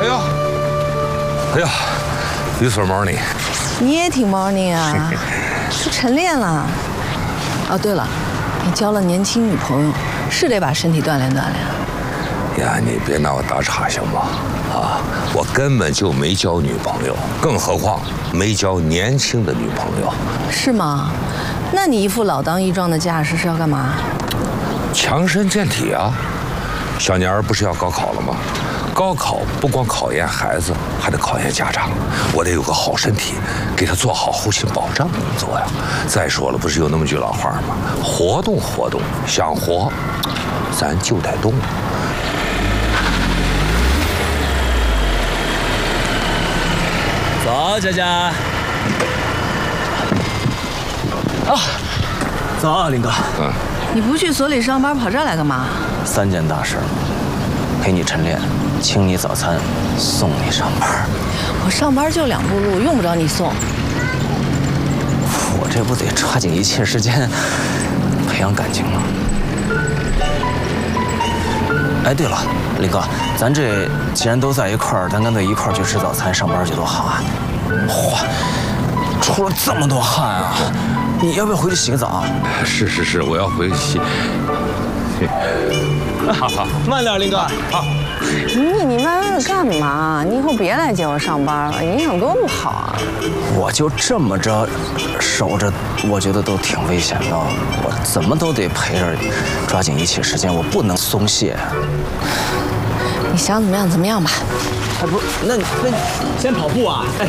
呀，哎呀 ，You so morning。 你也挺 morning 啊，是晨练了。哦，对了，你交了年轻女朋友，是得把身体锻炼锻炼。 呀，你别拿我打岔行吗？啊，我根本就没交女朋友，更何况没交年轻的女朋友。 是吗？那你一副老当益壮的架势是要干嘛？ 强身健体啊！小年儿不是要高考了吗？高考不光考验孩子，还得考验家长。我得有个好身体，给他做好后勤保障工作呀。再说了，不是有那么句老话吗？活动活动，想活，咱就得动。 走，佳佳。啊，走，林哥。 你不去所里上班，跑这儿来干嘛 ？3件大事：陪你晨练，请你早餐，送你上班。 我上班就2步路，用不着你送。 我这不得抓紧一切时间培养感情吗？哎，对了，林哥，咱这既然都在一块儿，咱干脆一块儿去吃早餐，上班去多好啊！哇，出了这么多汗啊！你要不要回去洗个澡？ 是，我要回去洗。好， 慢点，林哥。好。 你慢慢的干嘛？你以后别来接我上班了，影响多不好啊！ 我就这么着守着，我觉得都挺危险的。我怎么都得陪着，抓紧一切时间，我不能松懈。 你想怎么样怎么样吧。 哎，不是，那你先跑步啊？哎，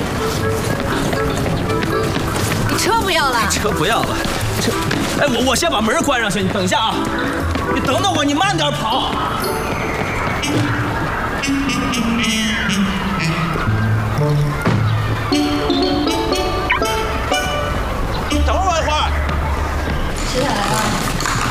你车不要了？ 车不要了。哎，我先把门关上去，你等一下啊！你等等我，你慢点跑。等会儿我一会儿。 谁打来了？